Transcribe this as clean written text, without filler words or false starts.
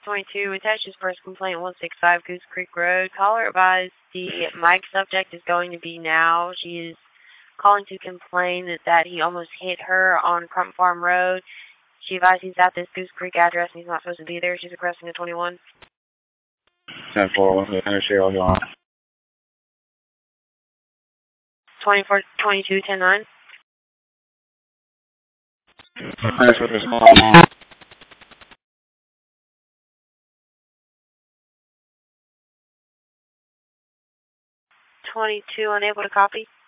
22, attaches first complaint 165 Goose Creek Road. Caller advised the mic subject is going to be now. She is calling to complain that he almost hit her on Crump Farm Road. She advised he's at this Goose Creek address and he's not supposed to be there. She's requesting a 21. 10-4, what's the share on your arm? 24, 22, 10-9. Thanks for this call. 22, unable to copy.